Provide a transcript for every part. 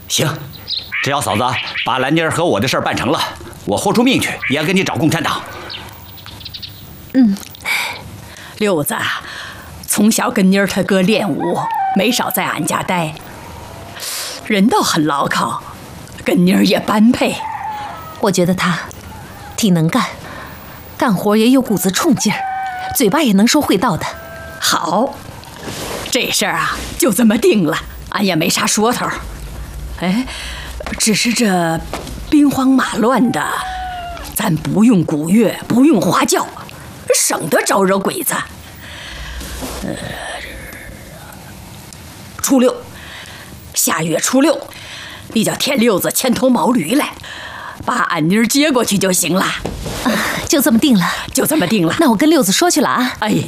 行，只要嫂子把兰妮儿和我的事儿办成了，我豁出命去也要跟你找共产党。 六子从小跟妮儿他哥练武，没少在俺家待，人倒很牢靠，跟妮儿也般配。 我觉得他挺能干，干活也有股子冲劲儿，嘴巴也能说会道的。 好，这事儿啊就这么定了，俺也没啥说头。哎，只是这兵荒马乱的，咱不用鼓乐，不用花轿，省得招惹鬼子。初六，下月初六，你叫田六子牵头毛驴来，把俺妮儿接过去就行了。 就这么定了， 就这么定了。 那我跟六子说去了啊。 哎，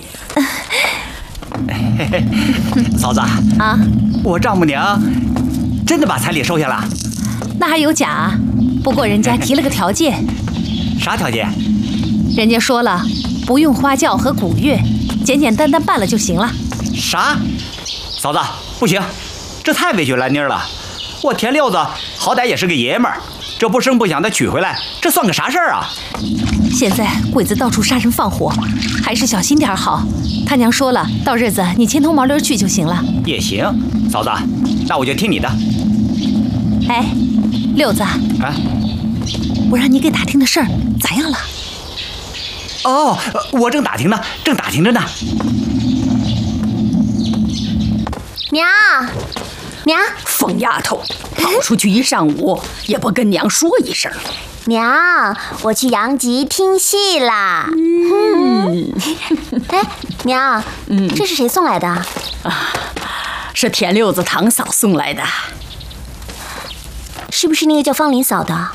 嫂子啊， 我丈母娘真的把彩礼收下了？ 那还有假？不过人家提了个条件。 啥条件？ 人家说了，不用花轿和鼓乐，简简单单办了就行了。 啥？嫂子不行，这太委屈兰妮儿了。我田六子好歹也是个爷们儿，这不声不响的娶回来，这算个啥事儿啊？ 现在鬼子到处杀人放火，还是小心点好。他娘说了，到日子你牵头毛驴去就行了。 也行，嫂子，那我就听你的。 哎，六子啊，我让你给打听的事儿咋样了？ 哦，我正打听着呢。 娘， 疯丫头，跑出去一上午也不跟娘说一声。 娘，我去阳极听戏啦。哎，娘，这是谁送来的？ 啊，是田六子堂嫂送来的。 是不是那个叫方林嫂的？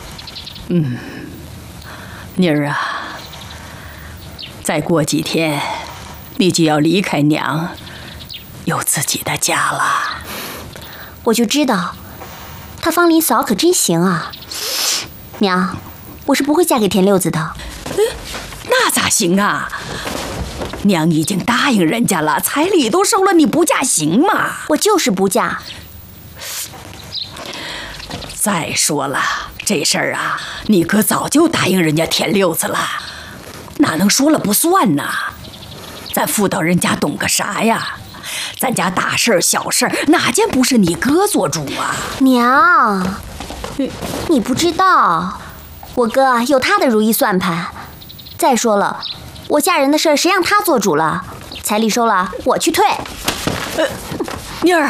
妮儿啊，再过几天你就要离开娘，有自己的家了。 我就知道，她方林嫂可真行啊。娘，我是不会嫁给田六子的。 那咋行啊？娘已经答应人家了，彩礼都收了，你不嫁行吗？ 我就是不嫁。 再说了，这事儿啊，你哥早就答应人家田六子了，哪能说了不算呢？咱妇道人家懂个啥呀？咱家大事小事哪件不是你哥做主啊？ 娘，你不知道，我哥有他的如意算盘。再说了，我嫁人的事谁让他做主了？彩礼收了，我去退。 妮儿，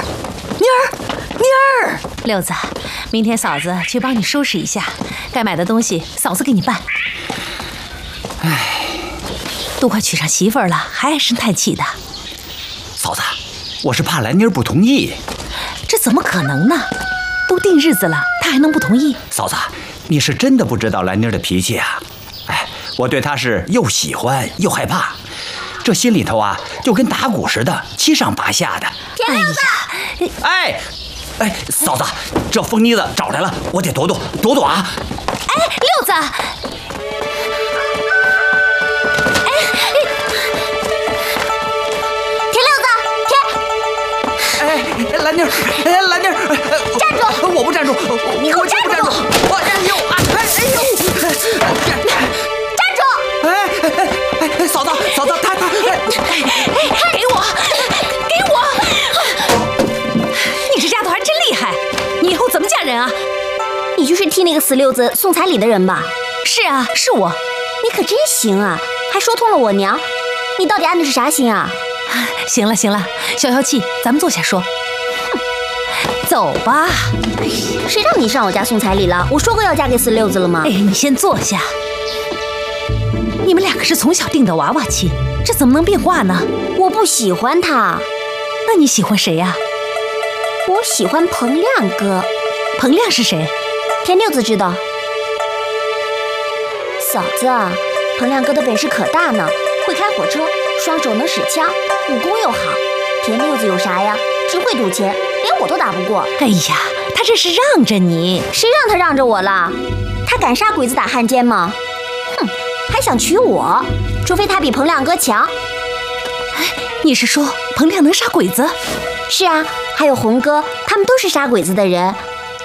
六子，明天嫂子去帮你收拾一下，该买的东西嫂子给你办。都快娶上媳妇儿了，还唉声叹气的。 嫂子，我是怕兰妮儿不同意。 这怎么可能呢？都定日子了，她还能不同意？ 嫂子，你是真的不知道兰妮儿的脾气啊！我对她是又喜欢又害怕，这心里头啊就跟打鼓似的，七上八下的。 田六子， 嫂子，这疯妮子找来了，我得躲躲啊！ 六子， 兰妮儿， 站住！ 我不站住， 你给我站住！ 站住！嫂子，他， 给我！你这丫头还真厉害，你以后怎么嫁人啊？ 你就是替那个死六子送彩礼的人吧？ 是啊，是我。 你可真行啊，还说通了我娘。你到底安的是啥心啊？ 行了，消消气，咱们坐下说。走吧。 谁让你上我家送彩礼了？我说过要嫁给死六子了吗？ 你先坐下。你们两个是从小定的娃娃亲，这怎么能变卦呢？ 我不喜欢他。 那你喜欢谁呀？ 我喜欢彭亮哥。 彭亮是谁？ 田六子知道。嫂子，彭亮哥的本事可大呢，会开火车，双手能使枪，武功又好。田六子有啥呀？只会赌钱，连我都打不过。 哎呀，他这是让着你。 谁让他让着我了？他敢杀鬼子打汉奸吗？哼，还想娶我？除非他比彭亮哥强。 你是说彭亮能杀鬼子？ 是啊，还有红哥，他们都是杀鬼子的人。